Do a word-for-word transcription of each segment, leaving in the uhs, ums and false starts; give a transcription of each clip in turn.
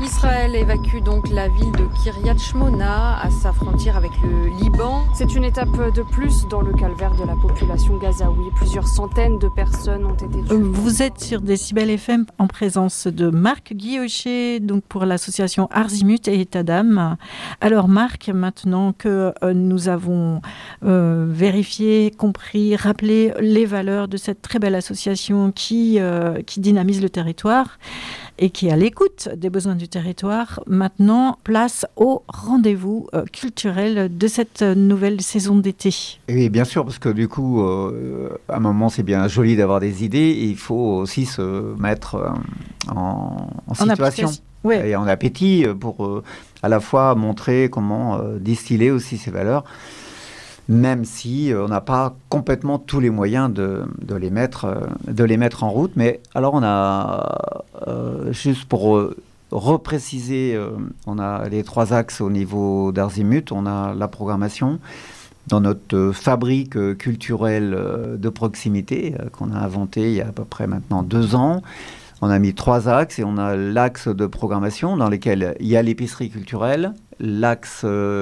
Israël évacue donc la ville de Kiryat Shmona à sa frontière avec le Liban. C'est une étape de plus dans le calvaire de la population gazaoui. Plusieurs centaines de personnes ont été tuées. Vous êtes sur Décibel F M en présence de Marc Guillocher, donc pour l'association Arzimut et État d'âme. Alors Marc, maintenant que euh, nous avons euh, vérifié, compris, rappelé les valeurs de cette très belle association qui, euh, qui dynamise le territoire et qui est à l'écoute des besoins du territoire, maintenant, place au rendez-vous euh, culturel de cette nouvelle saison d'été. Oui, bien sûr, parce que du coup, euh, à un moment, c'est bien joli d'avoir des idées, et il faut aussi se mettre euh, en, en situation en ouais. et en appétit pour euh, à la fois montrer comment euh, distiller aussi ces valeurs, même si euh, on n'a pas complètement tous les moyens de, de, les mettre, euh, de les mettre en route. Mais alors, on a, euh, juste pour euh, repréciser, euh, on a les trois axes au niveau d'Arzimut. On a la programmation dans notre euh, fabrique euh, culturelle euh, de proximité euh, qu'on a inventée il y a à peu près maintenant deux ans. On a mis trois axes et on a l'axe de programmation dans lequel il y a l'épicerie culturelle, l'axe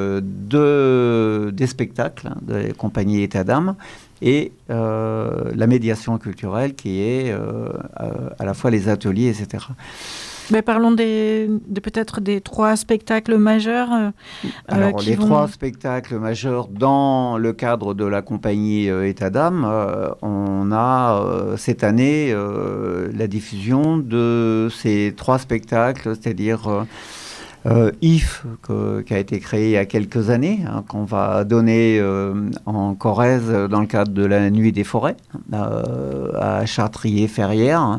de, des spectacles, hein, des compagnies État d'âme, et euh, la médiation culturelle qui est euh, à la fois les ateliers, et cetera. Mais parlons des, de peut-être des trois spectacles majeurs. Euh, Alors, qui les vont... trois spectacles majeurs dans le cadre de la compagnie euh, État d'âme, euh, on a euh, cette année euh, la diffusion de ces trois spectacles, c'est-à-dire euh, euh, I F, que, qui a été créé il y a quelques années, hein, qu'on va donner euh, en Corrèze dans le cadre de la Nuit des Forêts, euh, à Chartrier-Ferrières. Hein.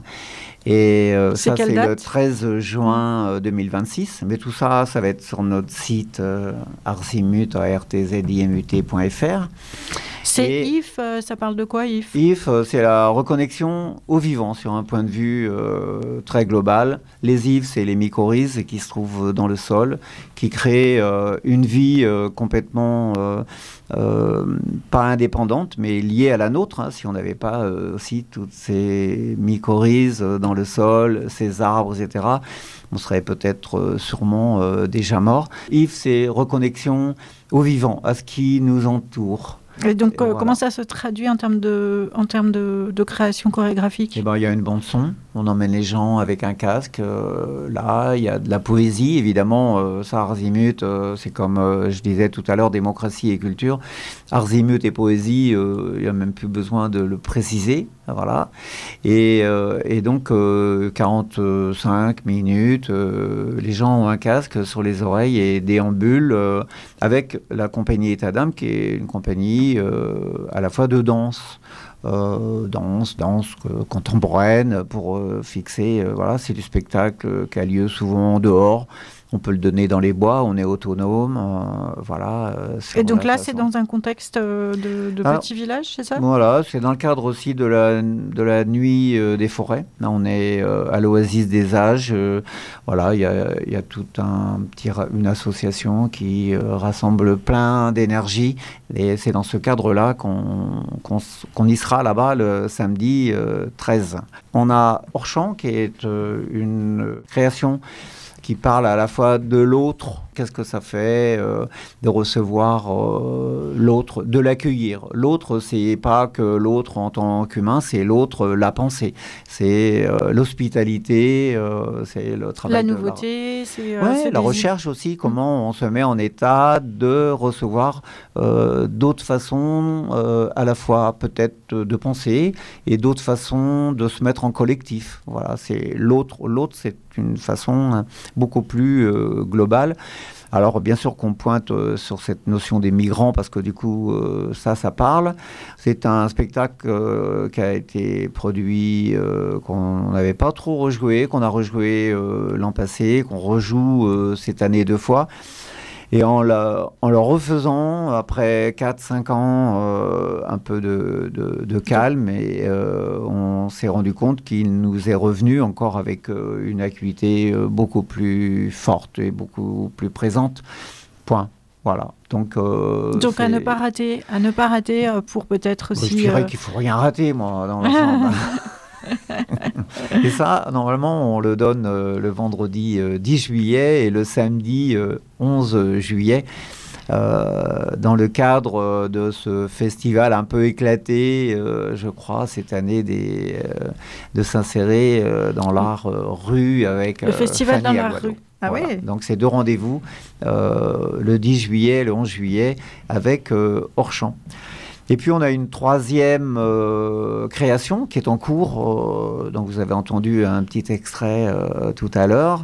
Et euh, ça, c'est le treize juin deux mille vingt-six. Mais tout ça, ça va être sur notre site euh, arzimut, a r t z i m u t point f r. C'est et I F, euh, ça parle de quoi, I F I F, euh, c'est la reconnexion au vivant sur un point de vue euh, très global. Les I F, c'est les mycorhizes qui se trouvent dans le sol, qui créent euh, une vie euh, complètement euh, euh, pas indépendante, mais liée à la nôtre. Hein, si on n'avait pas euh, aussi toutes ces mycorhizes dans le sol, ces arbres, et cetera, on serait peut-être euh, sûrement euh, déjà mort. I F, c'est reconnexion au vivant, à ce qui nous entoure. Et donc, et euh, voilà. Comment ça se traduit en termes de, en termes de, de création chorégraphique ? Eh ben, il y a une bande-son, on emmène les gens avec un casque. Euh, là, il y a de la poésie, évidemment. Euh, ça, Arzimut, euh, c'est comme euh, je disais tout à l'heure, démocratie et culture. Arzimut et poésie, euh, il n'y a même plus besoin de le préciser. Voilà. Et, euh, et donc, euh, quarante-cinq minutes, euh, les gens ont un casque sur les oreilles et déambulent euh, avec la compagnie État d'âme, qui est une compagnie euh, à la fois de danse. Euh, danse, danse euh, contemporaine pour euh, fixer, euh, voilà, c'est du spectacle euh, qui a lieu souvent dehors. On peut le donner dans les bois, on est autonome, euh, voilà. Euh, Et donc là, c'est dans un contexte euh, de, de Alors, petit village, c'est ça ? Voilà, c'est dans le cadre aussi de la, de la nuit euh, des forêts. Là, on est euh, à l'Oasis des Âges. Euh, voilà, il y a, y a toute un petit, une association qui euh, rassemble plein d'énergie. Et c'est dans ce cadre-là qu'on, qu'on, qu'on y sera là-bas le samedi euh, treize. On a Orchamps, qui est euh, une création qui parle à la fois de l'autre, qu'est-ce que ça fait euh, de recevoir euh, l'autre, de l'accueillir. L'autre, c'est pas que l'autre en tant qu'humain, c'est l'autre, la pensée. C'est euh, l'hospitalité, euh, c'est le travail. La de nouveauté, la... c'est... Euh, ouais, c'est la des... recherche aussi, comment mmh. on se met en état de recevoir euh, d'autres façons, euh, à la fois peut-être de penser, et d'autres façons de se mettre en collectif. Voilà, c'est l'autre. L'autre, c'est une façon beaucoup plus euh, globale. Alors, bien sûr qu'on pointe euh, sur cette notion des migrants, parce que du coup, euh, ça, ça parle. C'est un spectacle euh, qui a été produit, euh, qu'on n'avait pas trop rejoué, qu'on a rejoué euh, l'an passé, qu'on rejoue euh, cette année deux fois. Et en, la, en le refaisant, après quatre cinq ans, euh, un peu de, de, de calme, et euh, on s'est rendu compte qu'il nous est revenu encore avec euh, une acuité euh, beaucoup plus forte et beaucoup plus présente. Point. Voilà. Donc, euh, Donc à ne pas rater, à ne pas rater pour peut-être aussi... Je dirais euh... qu'il ne faut rien rater, moi, dans l'ensemble. Et ça, normalement, on le donne euh, le vendredi euh, dix juillet et le samedi euh, onze juillet. Euh, dans le cadre de ce festival un peu éclaté, euh, je crois, cette année, des, euh, de s'insérer euh, dans l'art euh, rue avec le festival Fanny dans la Aguado. rue. Ah Voilà. oui. Donc c'est deux rendez-vous, euh, le dix juillet et le onze juillet, avec euh, Hors-Champ. Et puis on a une troisième euh, création qui est en cours, euh, dont vous avez entendu un petit extrait euh, tout à l'heure.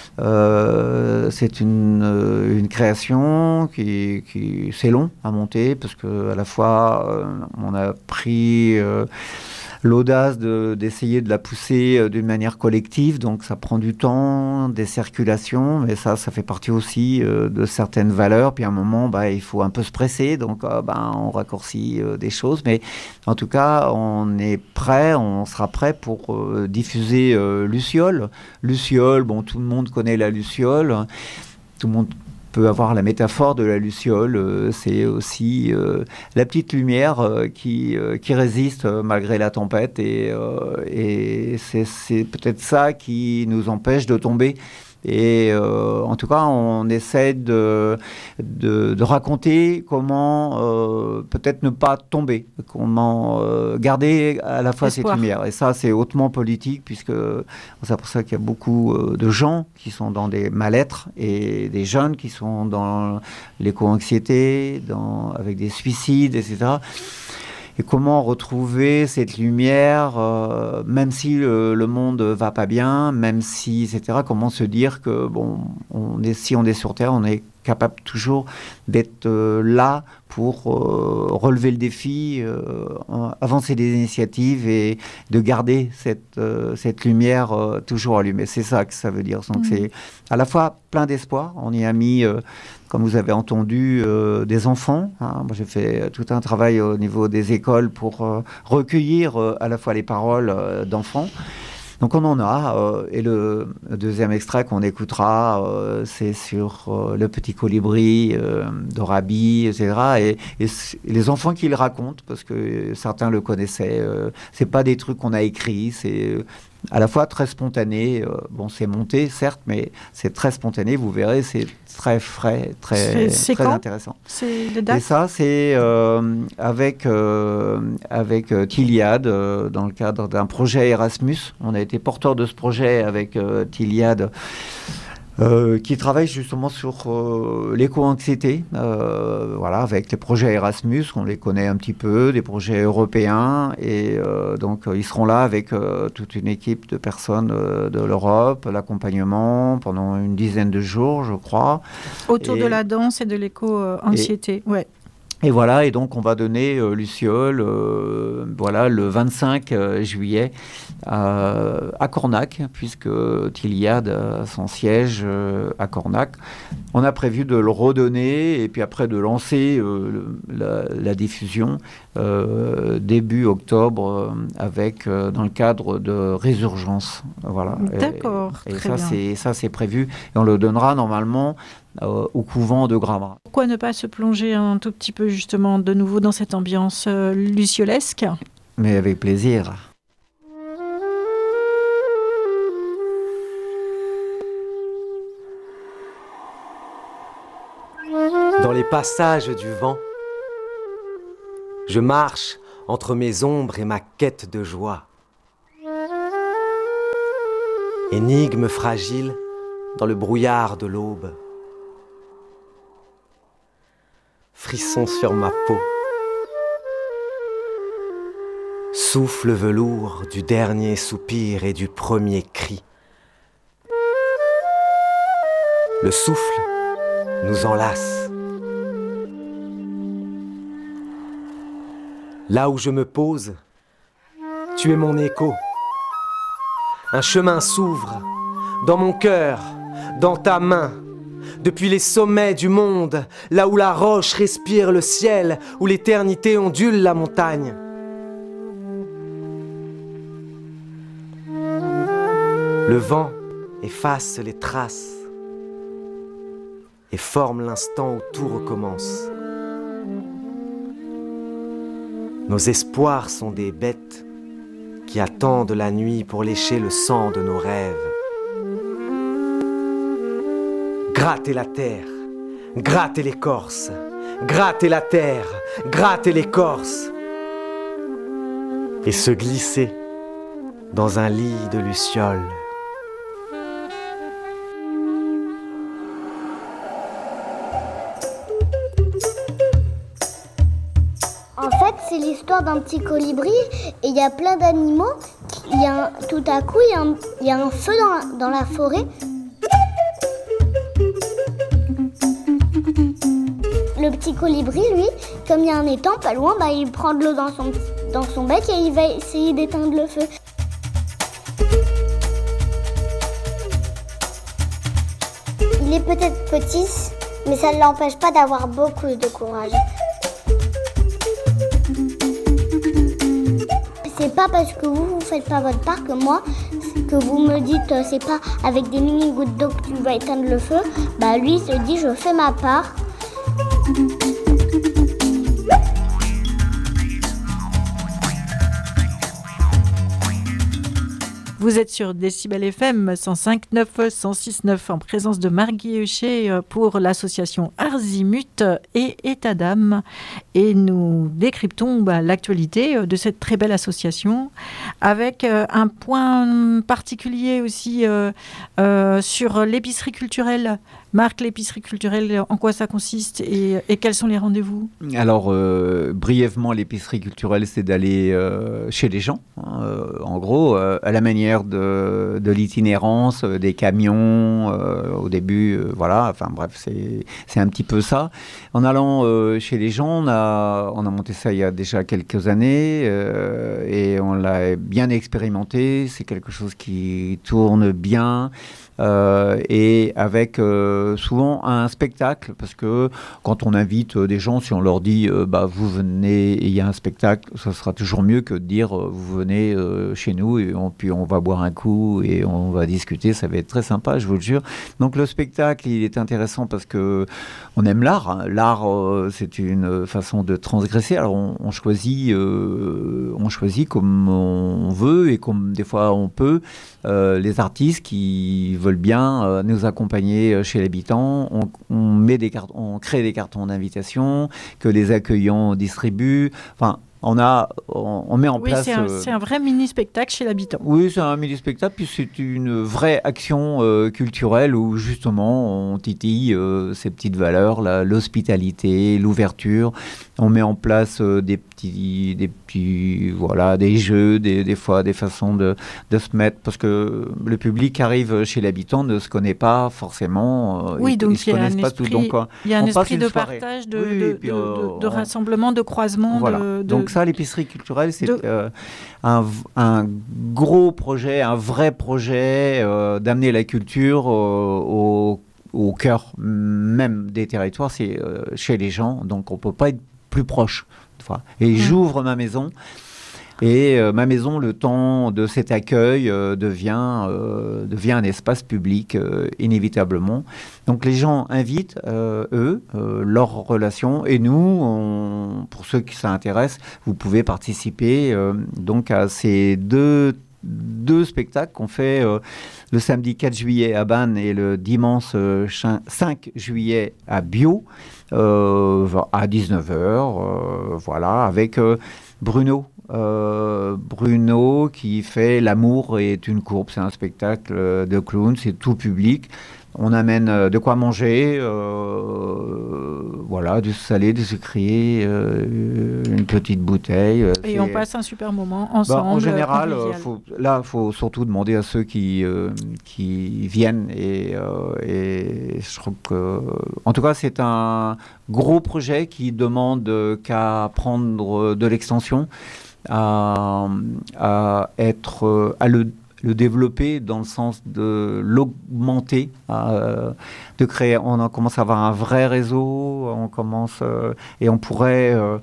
Euh, c'est une, une création qui, qui c'est long à monter parce que à la fois euh, on a pris euh, l'audace de, d'essayer de la pousser euh, d'une manière collective, donc ça prend du temps, des circulations, mais ça, ça fait partie aussi euh, de certaines valeurs. Puis à un moment, bah, il faut un peu se presser, donc euh, bah, on raccourcit euh, des choses. Mais en tout cas, on est prêt, on sera prêt pour euh, diffuser euh, Luciole. Luciole, bon, tout le monde connaît la Luciole. Tout le monde peut avoir la métaphore de la luciole, euh, c'est aussi euh, la petite lumière euh, qui, euh, qui résiste euh, malgré la tempête et, euh, et c'est, c'est peut-être ça qui nous empêche de tomber. Et euh, en tout cas, on essaie de, de, de raconter comment euh, peut-être ne pas tomber, comment euh, garder à la fois Espoir. cette lumière. Et ça, c'est hautement politique, puisque c'est pour ça qu'il y a beaucoup euh, de gens qui sont dans des mal-être et des jeunes qui sont dans l'éco-anxiété, dans, avec des suicides, et cetera. Et comment retrouver cette lumière, euh, même si le, le monde va pas bien, même si, et cetera. Comment se dire que, bon, on est, si on est sur Terre, on est capable toujours d'être euh, là pour euh, relever le défi, euh, avancer des initiatives et de garder cette, euh, cette lumière euh, toujours allumée. C'est ça que ça veut dire. Donc mmh. c'est à la fois plein d'espoir. On y a mis, euh, comme vous avez entendu, euh, des enfants. Hein. Moi, j'ai fait tout un travail au niveau des écoles pour euh, recueillir euh, à la fois les paroles euh, d'enfants. Donc on en a, euh, et le deuxième extrait qu'on écoutera, euh, c'est sur euh, le petit colibri euh, d'Orabi, et cetera. Et, et, et les enfants qui le racontent, parce que certains le connaissaient, euh, c'est pas des trucs qu'on a écrits, c'est euh, à la fois très spontané. Euh, bon, c'est monté, certes, mais c'est très spontané. Vous verrez, c'est très frais, très, c'est, c'est très quand intéressant. C'est les dates ? Et ça, c'est euh, avec, euh, avec euh, Tiliad, euh, dans le cadre d'un projet Erasmus. On a été porteur de ce projet avec euh, Tiliad, euh, qui travaille justement sur euh, l'éco-anxiété, euh, voilà, avec les projets Erasmus, on les connaît un petit peu, des projets européens, et euh, donc euh, ils seront là avec euh, toute une équipe de personnes euh, de l'Europe, l'accompagnement pendant une dizaine de jours, je crois. Autour et, de la danse et de l'éco-anxiété, et, ouais. Et voilà, et donc on va donner euh, Luciole, euh, voilà, le vingt-cinq juillet euh, à Cornac, puisque Tiliad a son siège euh, à Cornac. On a prévu de le redonner et puis après de lancer euh, la, la diffusion euh, début octobre euh, avec euh, dans le cadre de Résurgence. Voilà. D'accord. Et, et très ça, bien. c'est, ça c'est prévu et on le donnera normalement Euh, au couvent de Gramrat. Pourquoi ne pas se plonger un tout petit peu justement de nouveau dans cette ambiance euh, luciolesque ? Mais avec plaisir. Dans les passages du vent, je marche entre mes ombres et ma quête de joie. Énigme fragile dans le brouillard de l'aube. Frisson sur ma peau, souffle velours du dernier soupir et du premier cri. Le souffle nous enlace. Là où je me pose, tu es mon écho. Un chemin s'ouvre dans mon cœur, dans ta main. Depuis les sommets du monde, là où la roche respire le ciel, où l'éternité ondule la montagne. Le vent efface les traces et forme l'instant où tout recommence. Nos espoirs sont des bêtes qui attendent la nuit pour lécher le sang de nos rêves. Gratter la terre, gratter l'écorce, gratter la terre, gratter l'écorce, et se glisser dans un lit de lucioles. En fait, c'est l'histoire d'un petit colibri et il y a plein d'animaux. Il y a un, tout à coup, il y a un, il y a un feu dans la, dans la forêt. Le petit colibri, lui, comme il y a un étang pas loin, bah, il prend de l'eau dans son, dans son bec et il va essayer d'éteindre le feu. Il est peut-être petit, mais ça ne l'empêche pas d'avoir beaucoup de courage. C'est pas parce que vous, vous faites pas votre part que moi, que vous me dites euh, c'est pas avec des mini gouttes d'eau que tu vas éteindre le feu. Bah lui il se dit je fais ma part. Vous êtes sur Décibel F M cent cinq neuf, cent six neuf en présence de Marc Guilluchet pour l'association Arzimut et État d'âme. Et nous décryptons bah, l'actualité de cette très belle association avec euh, un point particulier aussi euh, euh, sur l'épicerie culturelle. Marc, l'épicerie culturelle, en quoi ça consiste et, et quels sont les rendez-vous ? Alors, euh, brièvement, l'épicerie culturelle, c'est d'aller euh, chez les gens, hein, euh, en gros, euh, à la manière de, de l'itinérance, euh, des camions, euh, au début, euh, voilà, enfin bref, c'est, c'est un petit peu ça. En allant euh, chez les gens, on a, on a monté ça il y a déjà quelques années euh, et on l'a bien expérimenté, c'est quelque chose qui tourne bien. Euh, et avec euh, souvent un spectacle, parce que quand on invite euh, des gens, si on leur dit euh, bah, vous venez et il y a un spectacle, ça sera toujours mieux que de dire euh, vous venez euh, chez nous et on, puis on va boire un coup et on va discuter, ça va être très sympa, je vous le jure. Donc le spectacle, il est intéressant parce que on aime l'art, hein. L'art euh, c'est une façon de transgresser, alors on, on choisit euh, on choisit comme on veut et comme des fois on peut euh, les artistes qui veulent bien euh, nous accompagner chez l'habitant. On, on, met des cart- on crée des cartons d'invitation que les accueillants distribuent. Enfin, on, a, on, on met en oui, place... c'est un, euh, c'est un vrai mini-spectacle chez l'habitant. Oui, c'est un mini-spectacle, puis c'est une vraie action euh, culturelle où justement on titille euh, ces petites valeurs, la, l'hospitalité, l'ouverture. On met en place euh, des petits, des petits, voilà, des jeux, des, des fois des façons de, de se mettre, parce que le public arrive chez l'habitant ne se connaît pas forcément. Euh, oui, ils, donc ils il y a un pas esprit, tout, donc, euh, il y a un esprit de soirée. partage, de, oui, de, puis, de, euh, de, de on... rassemblement, de croisement. Voilà. De, de... Donc ça, l'épicerie culturelle, c'est de... euh, un, un gros projet, un vrai projet euh, d'amener la culture euh, au, au cœur même des territoires, c'est euh, chez les gens, donc on ne peut pas être plus proche. Et mmh. j'ouvre ma maison. Et euh, ma maison, le temps de cet accueil, euh, devient, euh, devient un espace public, euh, inévitablement. Donc les gens invitent, euh, eux, euh, leurs relations. Et nous, on, pour ceux qui s'intéressent, vous pouvez participer euh, donc à ces deux, deux spectacles qu'on fait euh, le samedi quatre juillet à Bannes et le dimanche euh, cinq juillet à Bio, euh, à dix-neuf heures, euh, voilà, avec euh, Bruno. Euh, Bruno qui fait L'amour est une courbe, c'est un spectacle de clown, c'est tout public. On amène euh, de quoi manger, euh, voilà, du salé, du sucré, euh, une petite bouteille. Euh, et on passe un super moment ensemble. Bah, en général, euh, faut, là, il faut surtout demander à ceux qui, euh, qui viennent. Et, euh, et je trouve que, en tout cas, c'est un gros projet qui demande euh, qu'à prendre de l'extension, à, à être, à le le développer dans le sens de l'augmenter, euh, de créer. On a commencé à avoir un vrai réseau, on commence euh, et on pourrait euh,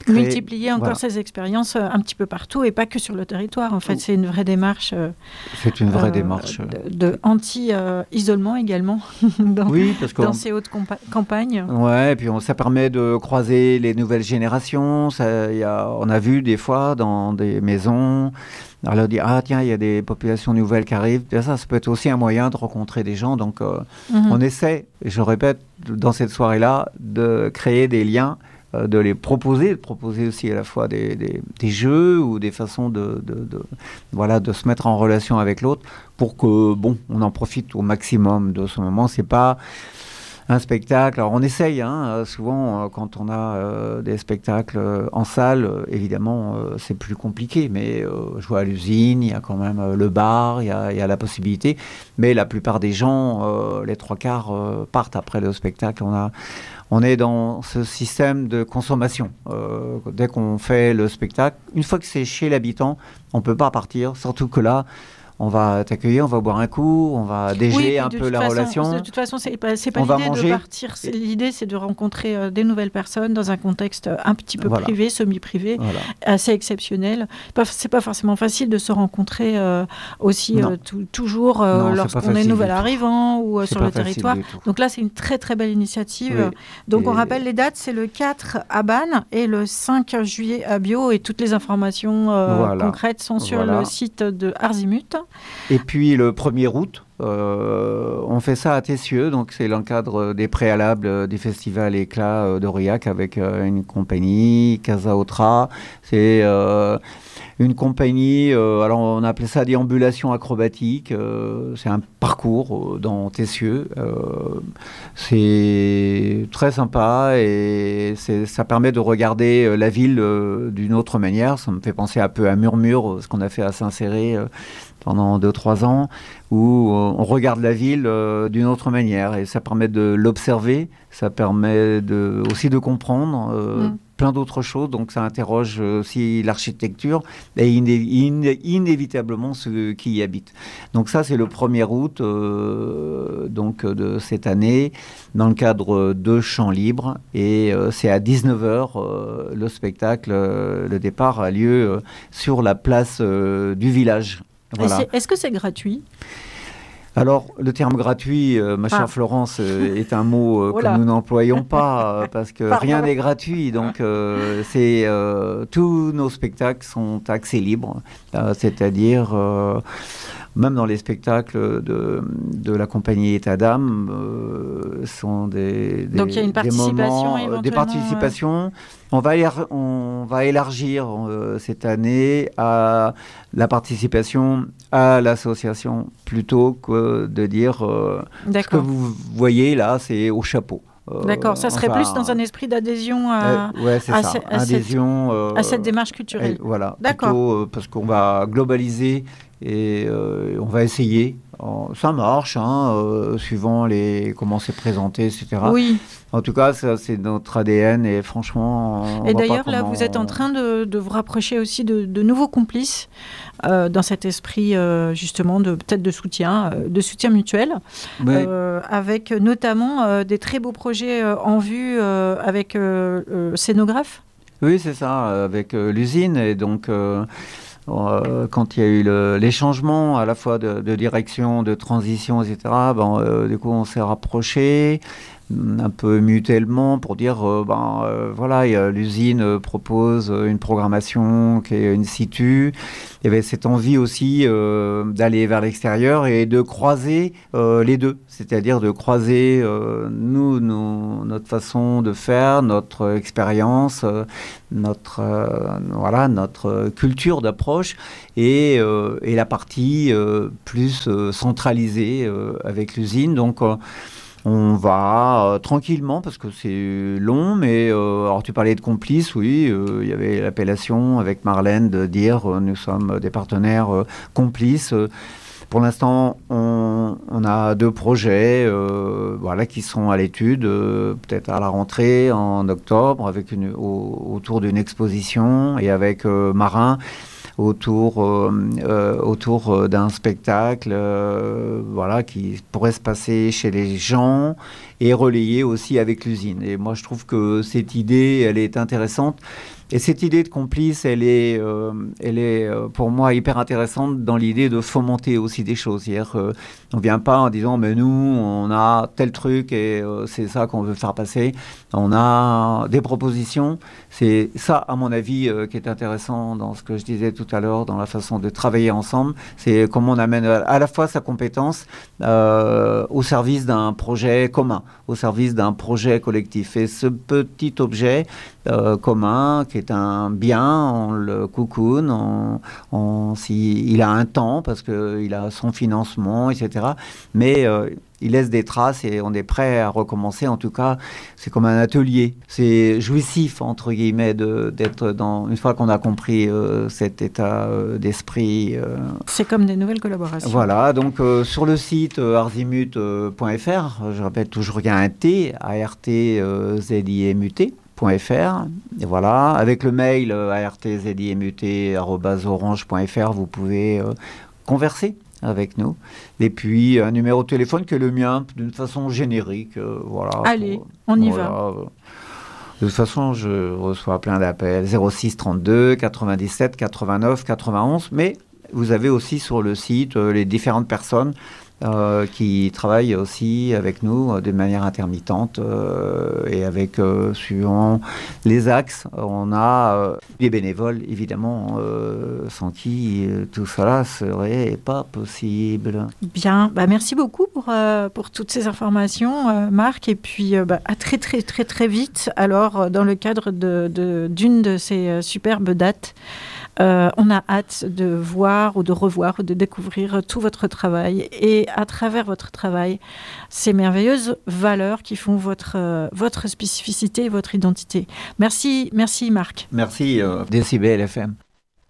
créer, multiplier encore voilà. ces expériences un petit peu partout et pas que sur le territoire. En fait, c'est une vraie démarche. Euh, c'est une vraie euh, démarche de, de anti-isolement également dans, oui, parce que dans on... ces hautes compa- campagnes. Ouais, et puis on, ça permet de croiser les nouvelles générations. Ça, y a, on a vu des fois dans des maisons, alors on dit ah tiens il y a des populations nouvelles qui arrivent. Bien, ça, ça peut être aussi un moyen de rencontrer des gens. Donc euh, mm-hmm. on essaie, et je répète, dans cette soirée-là, de créer des liens, de les proposer, de proposer aussi à la fois des, des, des jeux ou des façons de, de, de, voilà, de se mettre en relation avec l'autre pour que, bon, on en profite au maximum de ce moment. C'est pas un spectacle. Alors, on essaye, hein, souvent, quand on a euh, des spectacles en salle, évidemment, euh, c'est plus compliqué, mais euh, jouer à l'usine, il y a quand même euh, le bar, il y a, il y a la possibilité, mais la plupart des gens, euh, les trois quarts, euh, partent après le spectacle. On a On est dans ce système de consommation. Euh, dès qu'on fait le spectacle, une fois que c'est chez l'habitant, on ne peut pas partir. Surtout que là, on va t'accueillir, on va boire un coup, on va dégeler oui, un peu la façon, relation. De toute façon, c'est pas, c'est pas l'idée de partir. C'est, l'idée, c'est de rencontrer euh, des nouvelles personnes dans un contexte un petit peu voilà. privé, semi-privé, voilà. assez exceptionnel. Pas, c'est pas forcément facile de se rencontrer euh, aussi euh, t- toujours euh, non, lorsqu'on est nouvel arrivant ou euh, sur le territoire. Donc là, c'est une très très belle initiative. Oui. Donc et... on rappelle les dates, c'est le quatre à Bannes et le cinq juillet à Bio, et toutes les informations euh, voilà. concrètes sont sur voilà. le site de Arzimut. Et puis le premier août, euh, on fait ça à Tessieux, donc c'est dans le cadre des préalables du festival Éclat d'Aurillac avec euh, une compagnie, Casa Otra. C'est euh, une compagnie, euh, alors on appelait ça déambulation acrobatique. Euh, c'est un parcours dans Tessieux. Euh, c'est très sympa et c'est, ça permet de regarder la ville euh, d'une autre manière. Ça me fait penser un peu à Murmure, ce qu'on a fait à Saint-Céré euh, pendant deux trois ans, où on regarde la ville euh, d'une autre manière, et ça permet de l'observer, ça permet de, aussi de comprendre euh, mmh. plein d'autres choses, donc ça interroge aussi l'architecture et iné- iné- inévitablement ceux qui y habitent. Donc ça, c'est le premier août euh, donc, de cette année, dans le cadre de Chants Libres, et euh, c'est à dix-neuf heures, euh, le spectacle, euh, le départ a lieu euh, sur la place euh, du village. Voilà. Est-ce que c'est gratuit ? Alors, le terme gratuit, euh, ma chère ah. Florence, euh, est un mot euh, voilà. que nous n'employons pas, euh, parce que Pardon. rien n'est gratuit. Donc, euh, c'est, euh, tous nos spectacles sont accès libre, euh, c'est-à-dire... Euh, même dans les spectacles de, de la compagnie État d'âme, euh, sont des, des, Donc il y a une participation des, moments, des participations. Ouais. On, va élar- on va élargir euh, cette année à la participation à l'association, plutôt que de dire euh, ce que vous voyez là, c'est au chapeau. Euh, D'accord, ça serait enfin, plus dans un esprit d'adhésion à, euh, ouais, c'est à, ça. à, adhésion, cette, euh, à cette démarche culturelle. Et, voilà, D'accord. Plutôt, euh, parce qu'on va globaliser et euh, on va essayer. Ça marche, hein, euh, suivant les, comment c'est présenté, et cetera. Oui. En tout cas, ça, c'est notre A D N et franchement... On et voit d'ailleurs, pas là, comment... vous êtes en train de, de vous rapprocher aussi de, de nouveaux complices euh, dans cet esprit, euh, justement, de, peut-être de soutien, euh, de soutien mutuel, oui. euh, avec notamment euh, des très beaux projets euh, en vue euh, avec euh, euh, Scénographe. Oui, c'est ça, avec euh, l'usine. Et donc... Euh, Euh, quand il y a eu le, les changements à la fois de, de direction, de transition, et cetera, ben, euh, du coup, on s'est rapprochés un peu mutuellement pour dire, euh, ben, euh, voilà, y a, l'usine euh, propose une programmation qui est in situ. Il y avait cette envie aussi euh, d'aller vers l'extérieur et de croiser euh, les deux, c'est-à-dire de croiser euh, nous, nous, notre façon de faire, notre expérience, euh, notre, euh, voilà, notre culture d'approche et, euh, et la partie euh, plus euh, centralisée euh, avec l'usine. Donc, euh, on va euh, tranquillement, parce que c'est long, mais euh, alors tu parlais de complices, oui, il euh, y avait l'appellation avec Marlène de dire euh, nous sommes des partenaires euh, complices. Pour l'instant, on, on a deux projets euh, voilà, qui sont à l'étude, euh, peut-être à la rentrée en octobre, avec une, au, autour d'une exposition et avec euh, Marin. Autour, euh, euh, autour d'un spectacle euh, voilà, qui pourrait se passer chez les gens et relayé aussi avec l'usine. Et moi, je trouve que cette idée, elle est intéressante. Et cette idée de complice, elle est, euh, elle est euh, pour moi hyper intéressante dans l'idée de fomenter aussi des choses. C'est-à-dire euh, on ne vient pas en disant mais nous on a tel truc et euh, c'est ça qu'on veut faire passer. On a des propositions. C'est ça à mon avis euh, qui est intéressant dans ce que je disais tout à l'heure, dans la façon de travailler ensemble. C'est comment on amène à la fois sa compétence euh, au service d'un projet commun, au service d'un projet collectif. Et ce petit objet euh, commun qui est un bien, on le cocoon, on, on, si, il a un temps parce qu'il a son financement, et cetera. Mais euh, il laisse des traces et on est prêt à recommencer. En tout cas, c'est comme un atelier. C'est jouissif, entre guillemets, de, d'être dans... Une fois qu'on a compris euh, cet état euh, d'esprit... Euh, c'est comme des nouvelles collaborations. Voilà, donc euh, sur le site euh, arzimut point f r, je répète toujours, il y a un T, A R T Z I M U T. .fr, et voilà, avec le mail euh, a r t z i m u t arobase orange point f r, vous pouvez euh, converser avec nous. Et puis un numéro de téléphone qui est le mien, d'une façon générique. Euh, voilà. Allez, pour, on y voilà. va. De toute façon, je reçois plein d'appels. zéro six trente-deux quatre-vingt-dix-sept quatre-vingt-neuf quatre-vingt-onze, mais vous avez aussi sur le site euh, les différentes personnes Euh, qui travaillent aussi avec nous euh, de manière intermittente euh, et avec, euh, suivant les axes, on a euh, les bénévoles, évidemment, euh, sans qui euh, tout cela serait pas possible. Bien, bah merci beaucoup pour, euh, pour toutes ces informations, euh, Marc, et puis euh, bah, à très très très très vite, alors dans le cadre de, de, d'une de ces euh, superbes dates. Euh, on a hâte de voir ou de revoir ou de découvrir tout votre travail et à travers votre travail, ces merveilleuses valeurs qui font votre, euh, votre spécificité et votre identité. Merci, merci Marc. Merci euh, Décibel F M.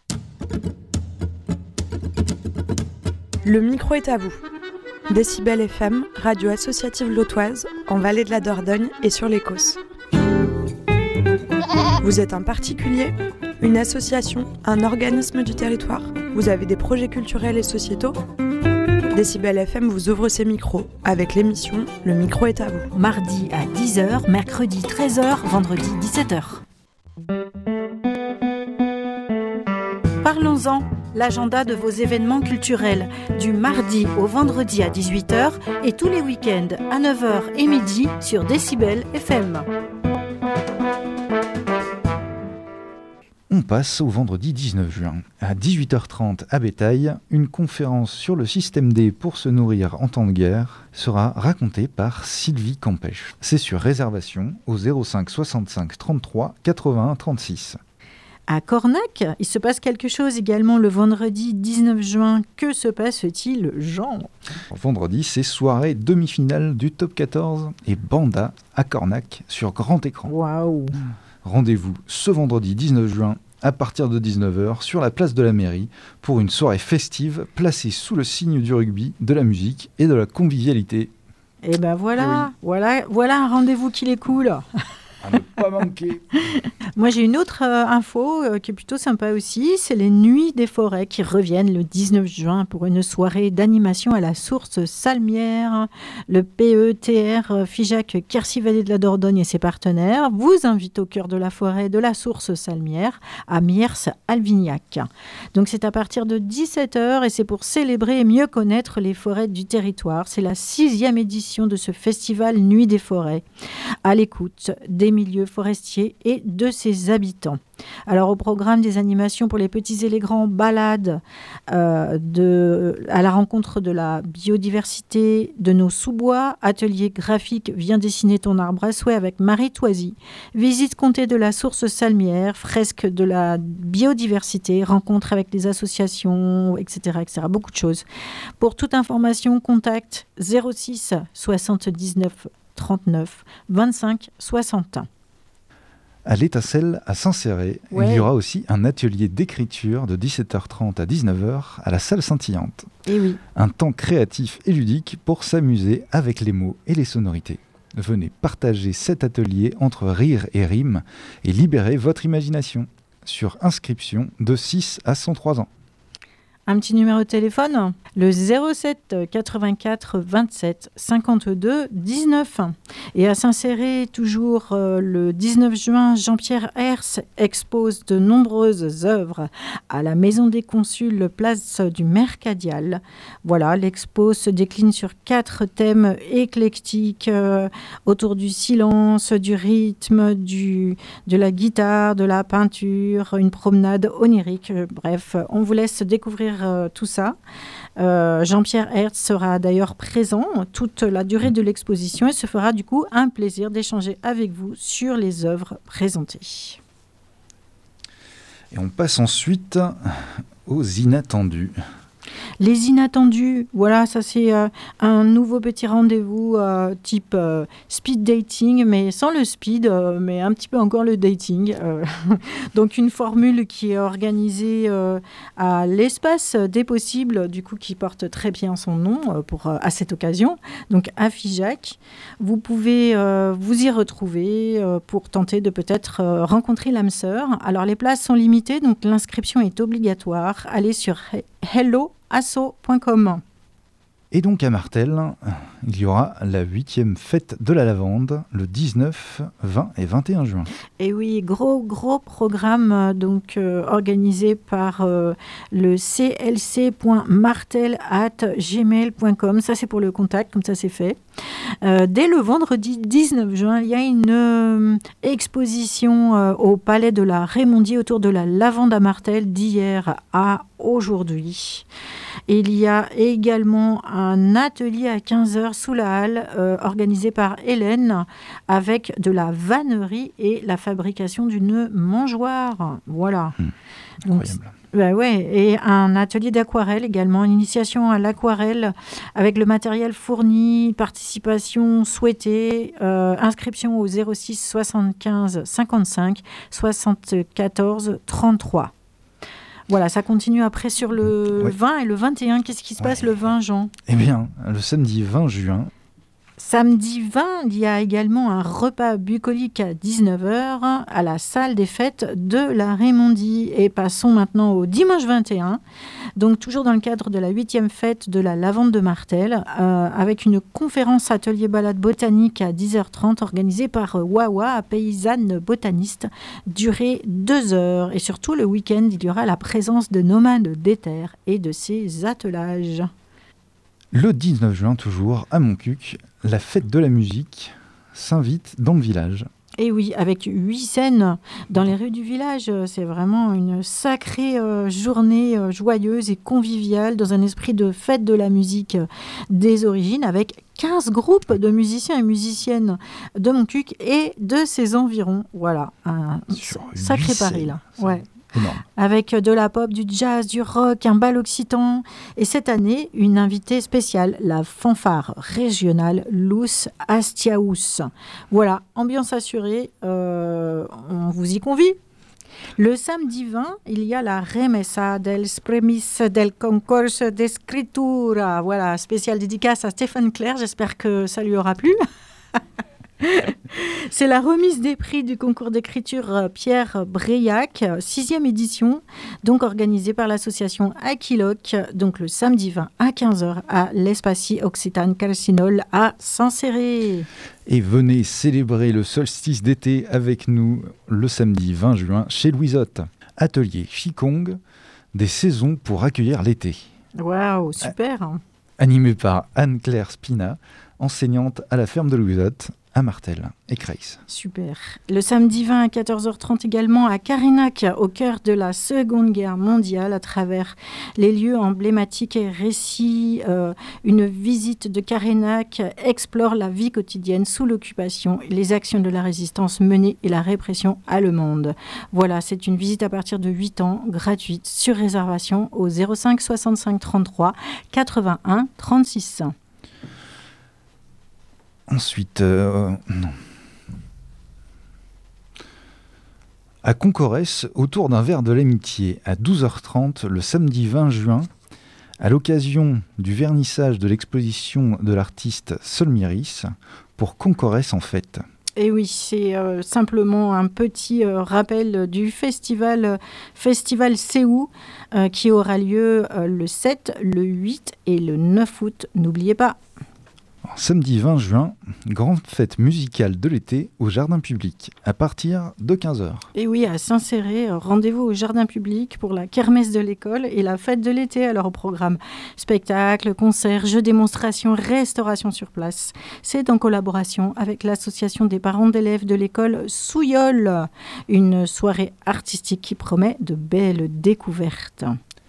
Le micro est à vous. Décibel F M, radio associative lotoise, en Vallée de la Dordogne et sur l'Écosse. Vous êtes un particulier, une association, un organisme du territoire. Vous avez des projets culturels et sociétaux. Décibel F M vous ouvre ses micros avec l'émission Le micro est à vous. Mardi à dix heures, mercredi treize heures, vendredi dix-sept heures. Parlons-en, l'agenda de vos événements culturels, du mardi au vendredi à dix-huit heures et tous les week-ends à neuf heures et midi sur Décibel F M. On passe au vendredi dix-neuf juin. À dix-huit heures trente à Bétail, une conférence sur le système D pour se nourrir en temps de guerre sera racontée par Sylvie Campèche. C'est sur réservation au zéro cinq soixante-cinq trente-trois quatre-vingt-un trente-six. À Cornac, il se passe quelque chose également le vendredi dix-neuf juin. Que se passe-t-il, Jean ? Vendredi, c'est soirée demi-finale du top quatorze et Banda à Cornac sur grand écran. Waouh ! Rendez-vous ce vendredi dix-neuf juin à partir de dix-neuf heures sur la place de la mairie pour une soirée festive placée sous le signe du rugby, de la musique et de la convivialité. Et ben voilà, oui. voilà, voilà un rendez-vous qui est cool. À ne pas manquer. Moi, j'ai une autre euh, info euh, qui est plutôt sympa aussi. C'est les Nuits des Forêts qui reviennent le dix-neuf juin pour une soirée d'animation à la source Salmière. Le P E T R Figeac Quercy Vallée de la Dordogne et ses partenaires vous invitent au cœur de la forêt de la source Salmière à Miers-Alvignac. Donc, c'est à partir de dix-sept heures et c'est pour célébrer et mieux connaître les forêts du territoire. C'est la sixième édition de ce festival Nuits des Forêts. À l'écoute des milieux forestiers et de ses habitants. Alors au programme des animations pour les petits et les grands, balades euh, de, à la rencontre de la biodiversité de nos sous-bois, atelier graphique Viens dessiner ton arbre à souhait avec Marie Toisy, visite comptée de la source Salmière, fresque de la biodiversité, rencontre avec les associations, et cetera, et cetera. Beaucoup de choses. Pour toute information, contact zéro six soixante-dix-neuf trente-neuf vingt-cinq soixante et un. À l'Étincelle, à Saint-Céré, ouais. Il y aura aussi un atelier d'écriture de dix-sept heures trente à dix-neuf heures à la salle scintillante. Et oui. Un temps créatif et ludique pour s'amuser avec les mots et les sonorités. Venez partager cet atelier entre rire et rime et libérer votre imagination. Sur inscription de six à cent trois ans. Un petit numéro de téléphone, le zéro sept quatre-vingt-quatre vingt-sept cinquante-deux dix-neuf. Et à Saint-Céré, toujours euh, le dix-neuf juin, Jean-Pierre Herse expose de nombreuses œuvres à la Maison des Consuls, place du Mercadial. Voilà, l'expo se décline sur quatre thèmes éclectiques euh, autour du silence, du rythme, du, de la guitare, de la peinture, une promenade onirique. Bref, on vous laisse découvrir euh, tout ça. Euh, Jean-Pierre Hertz sera d'ailleurs présent toute la durée de l'exposition et se fera du coup un plaisir d'échanger avec vous sur les œuvres présentées. Et on passe ensuite aux inattendus. Les inattendus, voilà, ça c'est euh, un nouveau petit rendez-vous euh, type euh, speed dating, mais sans le speed, euh, mais un petit peu encore le dating. Euh, donc une formule qui est organisée euh, à l'espace des possibles, du coup qui porte très bien son nom euh, pour, euh, à cette occasion, donc à Figeac. Vous pouvez euh, vous y retrouver euh, pour tenter de peut-être euh, rencontrer l'âme sœur. Alors les places sont limitées, donc l'inscription est obligatoire. Allez sur hello asso point com. Et donc à Martel, il y aura la huitième fête de la lavande le dix-neuf, vingt et vingt et un juin. Et oui, gros gros programme euh, donc euh, organisé par euh, le c l c point martel arobase gmail point com. Ça c'est pour le contact, comme ça c'est fait. Euh, dès le vendredi dix-neuf juin, il y a une euh, exposition euh, au Palais de la Raymondier autour de la lavande à Martel d'hier à aujourd'hui. Il y a également un atelier à quinze heures sous la halle euh, organisé par Hélène avec de la vannerie et la fabrication d'une mangeoire. Voilà. Mmh, Donc, incroyable. bah ouais, et un atelier d'aquarelle également, une initiation à l'aquarelle avec le matériel fourni, participation souhaitée, euh, inscription au zéro six soixante-quinze cinquante-cinq soixante-quatorze trente-trois. Voilà, ça continue après sur le Ouais. vingt et le vingt et un. Qu'est-ce qui se passe Ouais. le vingt, Jean ? Eh bien, le samedi vingt juin, Samedi vingt, il y a également un repas bucolique à dix-neuf heures à la salle des fêtes de la Raymondie. Et passons maintenant au dimanche vingt et un, donc toujours dans le cadre de la huitième fête de la lavande de Martel, euh, avec une conférence atelier balade botanique à dix heures trente organisée par euh, Wawa, paysanne botaniste, durée deux heures. Et surtout le week-end, il y aura la présence de nomades d'éther et de ses attelages. le dix-neuf juin toujours, à Montcuq, la fête de la musique s'invite dans le village. Et oui, avec huit scènes dans les rues du village. C'est vraiment une sacrée euh, journée euh, joyeuse et conviviale dans un esprit de fête de la musique euh, des origines, avec quinze groupes de musiciens et musiciennes de Montcuq et de ses environs. Voilà, un Sur sacré huit pari scènes. là. C'est Ouais. Énorme. Avec de la pop, du jazz, du rock, un bal occitan. Et cette année, une invitée spéciale, la fanfare régionale Luz Astiaus. Voilà, ambiance assurée, euh, on vous y convie. Le samedi vingt, il y a la remessa dels premis del concorso de escritura. Voilà, spéciale dédicace à Stéphane Clair, j'espère que ça lui aura plu. C'est la remise des prix du concours d'écriture Pierre Breillac, sixième édition, donc organisée par l'association Aquiloc, donc le samedi vingt à quinze heures à l'Espaci Occitane Carcinol à Saint-Céré. Et venez célébrer le solstice d'été avec nous le samedi vingt juin chez Louisotte. Atelier Qigong, des saisons pour accueillir l'été. Waouh, super. Animé par Anne-Claire Spina, enseignante à la ferme de Louisotte, à Martel et Creil. Super. Le samedi vingt à quatorze heures trente également à Carénac, au cœur de la Seconde Guerre mondiale, à travers les lieux emblématiques et récits. Euh, une visite de Carénac explore la vie quotidienne sous l'occupation, les actions de la résistance menées et la répression allemande. Voilà, c'est une visite à partir de huit ans, gratuite, sur réservation au zéro cinq soixante-cinq trente-trois quatre-vingt-un trente-six. Ensuite, euh, non. À Concorès, autour d'un verre de l'amitié, à douze heures trente, le samedi vingt juin, à l'occasion du vernissage de l'exposition de l'artiste Solmiris, pour Concorès en fête. Et oui, c'est euh, simplement un petit euh, rappel du festival, euh, festival Séou euh, qui aura lieu euh, le sept, le huit et le neuf août. N'oubliez pas. Samedi vingt juin, grande fête musicale de l'été au jardin public, à partir de quinze heures. Et oui, à Saint-Céré, rendez-vous au jardin public pour la kermesse de l'école et la fête de l'été. Alors au programme spectacles, concerts, jeux, démonstrations, restauration sur place. C'est en collaboration avec l'association des parents d'élèves de l'école Souillol. Une soirée artistique qui promet de belles découvertes.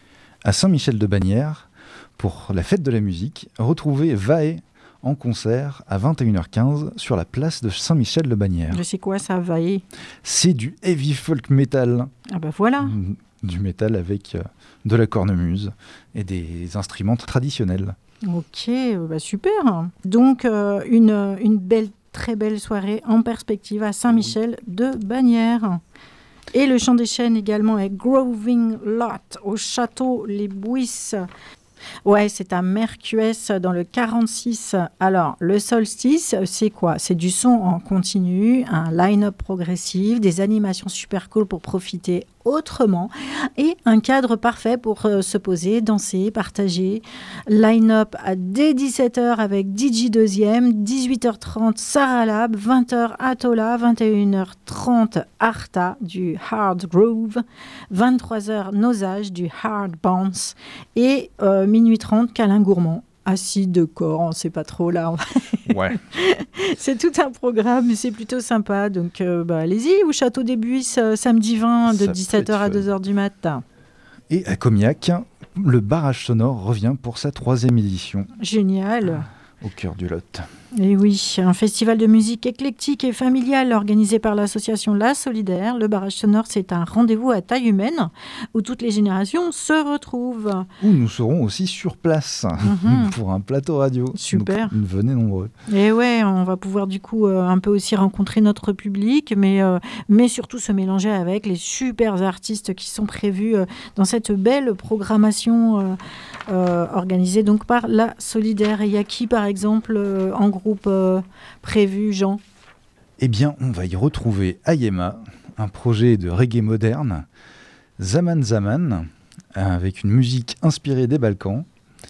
À Saint-Michel-de-Bagnères, pour la fête de la musique, retrouvez Vae en concert à vingt et une heures quinze sur la place de Saint-Michel-de-Bagnères. Je sais quoi ça, Vae ? C'est du heavy folk metal. Ah bah voilà. Du métal avec euh, de la cornemuse et des instruments traditionnels. Ok, bah super. Donc euh, une, une belle, très belle soirée en perspective à Saint-Michel-de-Bagnères. Et le chant des chênes également est Groving Lot au château Les Bouisses. Ouais, c'est à Mercues dans le quarante-six. Alors, le solstice, c'est quoi ? C'est du son en continu, un line-up progressif, des animations super cool pour profiter autrement et un cadre parfait pour euh, se poser, danser, partager. Line-up à dès dix-sept heures avec D J deuxième, dix-huit heures trente Sarah Lab, vingt heures Atola, vingt et une heures trente Arta du Hard Groove, vingt-trois heures Nosage du Hard Bounce et euh, minuit trente Câlin Gourmand. Assis de corps, on ne sait pas trop là. Ouais. C'est tout un programme, mais c'est plutôt sympa. Donc euh, bah, allez-y, au Château des Buisses, euh, samedi vingt, de dix-sept heures à deux heures du matin. Et à Comiac, le barrage sonore revient pour sa troisième édition. Génial. Au cœur du Lot. Et oui, un festival de musique éclectique et familial organisé par l'association La Solidaire. Le barrage sonore, c'est un rendez-vous à taille humaine où toutes les générations se retrouvent. Où nous serons aussi sur place mm-hmm. pour un plateau radio. Super. Donc, venez nombreux. Et ouais, on va pouvoir du coup euh, un peu aussi rencontrer notre public, mais, euh, mais surtout se mélanger avec les super artistes qui sont prévus euh, dans cette belle programmation euh, euh, organisée donc par La Solidaire. Et il y a qui par exemple euh, en groupe groupe euh, prévu, Jean ? Eh bien, on va y retrouver Ayema, un projet de reggae moderne, Zaman Zaman, avec une musique inspirée des Balkans,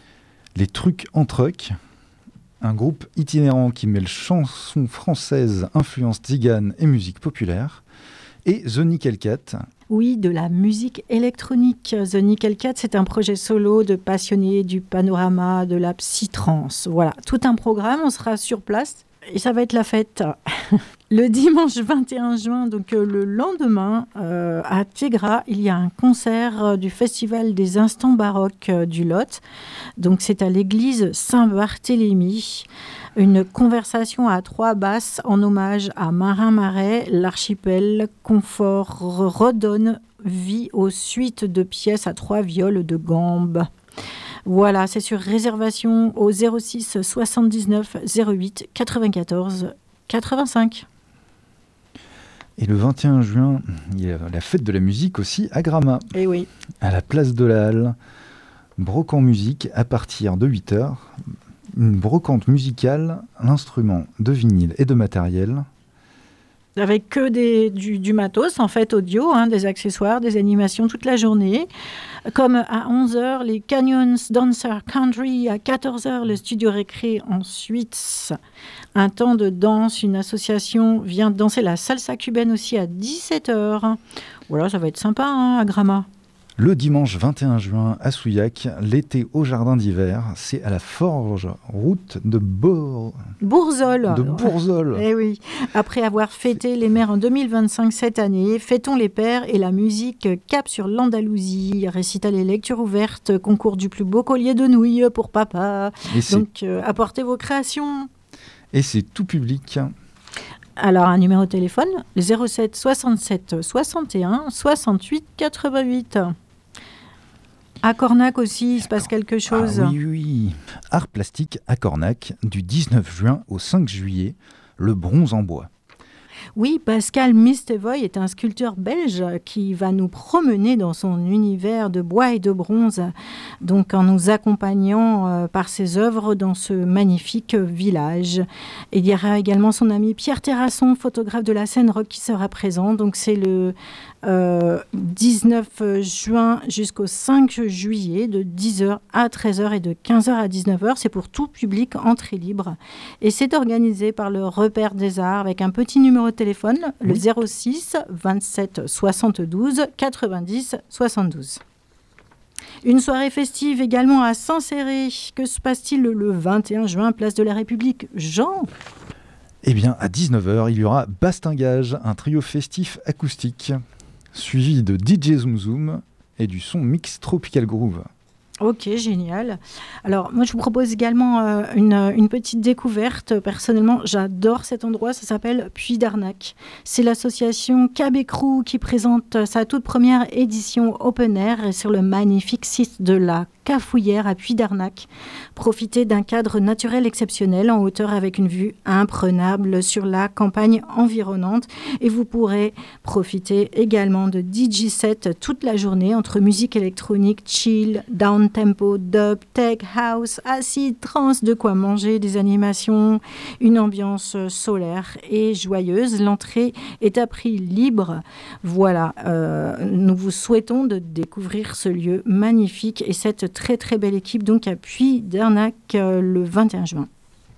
Les Trucs en Truck, un groupe itinérant qui mêle chansons françaises, influences tziganes et musique populaire, et The Nickel Cat. Oui, de la musique électronique. The Nickel Cat, c'est un projet solo de passionnés du panorama de la psytrance. Voilà, tout un programme, on sera sur place et ça va être la fête. Le dimanche vingt et un juin, donc euh, le lendemain, euh, à Tégra, il y a un concert euh, du Festival des Instants Baroques euh, du Lot. Donc c'est à l'église Saint-Barthélemy. Une conversation à trois basses en hommage à Marin Marais. L'archipel Confort redonne vie aux suites de pièces à trois viols de gambe. Voilà, c'est sur réservation au zéro six soixante-dix-neuf zéro huit quatre-vingt-quatorze quatre-vingt-cinq. Et le vingt et un juin, il y a la fête de la musique aussi à Gramat. Eh oui. À la place de la Halle. Brocant musique à partir de huit heures. Une brocante musicale, l'instrument de vinyle et de matériel. Avec que des, du, du matos, en fait, audio, hein, des accessoires, des animations toute la journée. Comme à onze heures, les Canyons Dancer Country, à quatorze heures, le studio récré ensuite. Un temps de danse, une association vient danser la salsa cubaine aussi à dix-sept heures. Voilà, ça va être sympa hein, à Gramat. Le dimanche vingt et un juin à Souillac, l'été au jardin d'hiver, c'est à la Forge, route de Bour... Bourzol. De Bourzol. Eh oui. Après avoir fêté les mères en deux mille vingt-cinq cette année, fêtons les pères et la musique cap sur l'Andalousie. Récital et lecture ouverte, concours du plus beau collier de nouilles pour papa. Et Donc euh, apportez vos créations. Et c'est tout public. Alors, un numéro de téléphone, le zéro sept soixante-sept soixante et un soixante-huit quatre-vingt-huit. À Cornac aussi, il se passe quelque chose. Ah oui, oui. Art plastique à Cornac, du dix-neuf juin au cinq juillet, le bronze en bois. Oui, Pascal Mistevoy est un sculpteur belge qui va nous promener dans son univers de bois et de bronze, donc en nous accompagnant euh, par ses œuvres dans ce magnifique village. Il y aura également son ami Pierre Terrasson, photographe de la scène rock, qui sera présent. Donc c'est le euh, dix-neuf juin jusqu'au cinq juillet, de dix heures à treize heures et de quinze heures à dix-neuf heures. C'est pour tout public, entrée libre. Et c'est organisé par le Repère des Arts avec un petit numéro de téléphone, le zéro six vingt-sept soixante-douze quatre-vingt-dix soixante-douze. Une soirée festive également à Saint-Céré. Que se passe-t-il le vingt et un juin, place de la République? Jean? Eh bien, à dix-neuf heures, il y aura Bastingage, un trio festif acoustique, suivi de D J Zoom Zoom et du son mix Tropical Groove. Ok, génial. Alors, moi, je vous propose également euh, une, une petite découverte. Personnellement, j'adore cet endroit. Ça s'appelle Puy d'Arnac. C'est l'association Cabécrou qui présente sa toute première édition open air sur le magnifique site de la Cafouillère à Puy d'Arnac. Profitez d'un cadre naturel exceptionnel en hauteur avec une vue imprenable sur la campagne environnante. Et vous pourrez profiter également de D J sets toute la journée entre musique électronique, chill, down tempo, dub, tech, house, acid, trance, de quoi manger, des animations, une ambiance solaire et joyeuse. L'entrée est à prix libre. Voilà, euh, nous vous souhaitons de découvrir ce lieu magnifique et cette très très belle équipe donc à Puy d'Arnac euh, le vingt et un juin.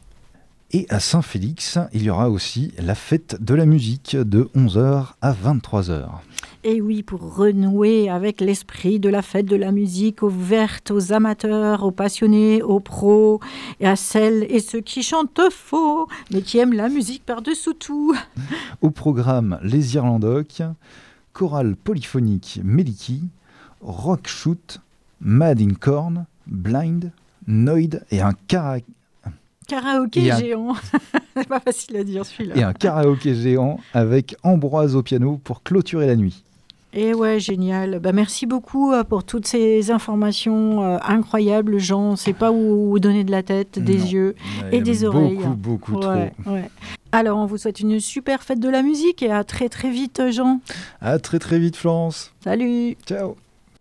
Et à Saint-Félix, il y aura aussi la fête de la musique de onze heures à vingt-trois heures. Et oui, pour renouer avec l'esprit de la fête de la musique, ouverte aux amateurs, aux passionnés, aux pros, et à celles et ceux qui chantent faux, mais qui aiment la musique par-dessous tout. Au programme, les Irlandocs, chorale polyphonique Meliki, rock shoot, Mad in Corn, Blind, Noid et un karaoké. Karaoké un... géant, c'est pas facile à dire celui-là. Et un karaoké géant avec Ambroise au piano pour clôturer la nuit. Et ouais, génial. Bah, merci beaucoup pour toutes ces informations euh, incroyables, Jean. On ne sait pas où, où donner de la tête, des non. yeux et, et des oreilles. Beaucoup, beaucoup ouais, trop. Ouais. Alors, on vous souhaite une super fête de la musique et à très très vite, Jean. À très très vite, Florence. Salut. Ciao.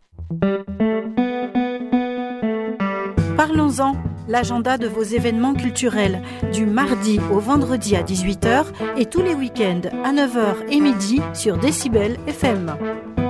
Parlons-en, l'agenda de vos événements culturels, du mardi au vendredi à dix-huit heures et tous les week-ends à neuf heures et midi sur Décibel F M.